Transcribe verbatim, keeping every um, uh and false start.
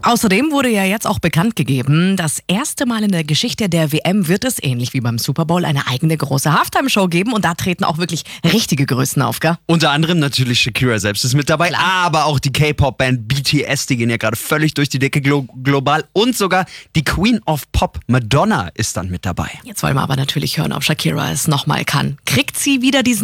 Außerdem wurde ja jetzt auch bekannt gegeben, das erste Mal in der Geschichte der W M wird es, ähnlich wie beim Super Bowl, eine eigene große Halftime-Show geben. Und da treten auch wirklich richtige Größen auf, gell? Unter anderem natürlich Shakira selbst ist mit dabei, Klar. aber auch die K-Pop-Band B T S, die gehen ja gerade völlig durch die Decke glo- global. Und sogar die Queen of Pop, Madonna, ist dann mit dabei. Jetzt wollen wir aber natürlich hören, ob Shakira es nochmal kann. Kriegt sie wieder diesen